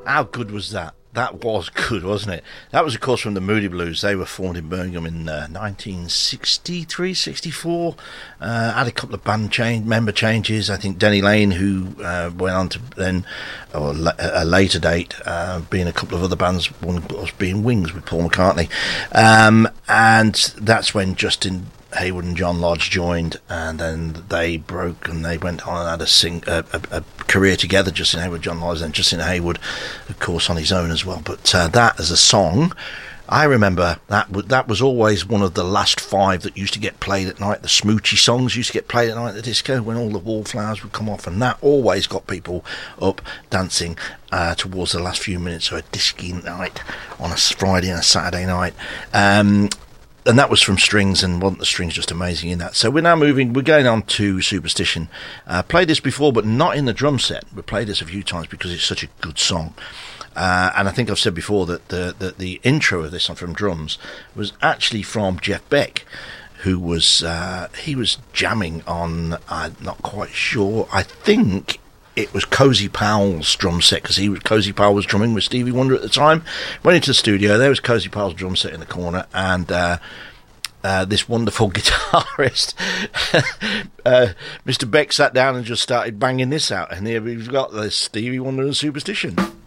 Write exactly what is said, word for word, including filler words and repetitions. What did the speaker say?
How good was that? That was good, wasn't it? That was, of course, from the Moody Blues. They were formed in Birmingham in uh, nineteen sixty-three, sixty-four. Uh, had a couple of band change, member changes. I think Denny Lane, who uh, went on to then, or la- a later date, uh, being a couple of other bands, one was being Wings with Paul McCartney. Um, and that's when Justin Hayward and John Lodge joined, and then they broke and they went on and had a, sing, a, a, a career together. Justin Hayward, John Lodge, and Justin Hayward, of course, on his own as well. But uh, that as a song, I remember that w- that was always one of the last five that used to get played at night. The smoochy songs used to get played at night at the disco when all the wallflowers would come off, and that always got people up dancing uh, towards the last few minutes of a disky night on a Friday and a Saturday night. Um, And that was from Strings, and wasn't the Strings just amazing in that? So we're now moving, we're going on to Superstition. Uh, played this before, but not in the drum set. We played this a few times because it's such a good song. Uh, and I think I've said before that the, the, the intro of this one from drums was actually from Jeff Beck, who was, uh, he was jamming on, I'm not quite sure, I think it was Cozy Powell's drum set, because he was Cozy Powell was drumming with Stevie Wonder at the time. Went into the studio, there was Cozy Powell's drum set in the corner, and uh, uh, this wonderful guitarist, uh, Mister Beck, sat down and just started banging this out, and here we've got the Stevie Wonder and Superstition.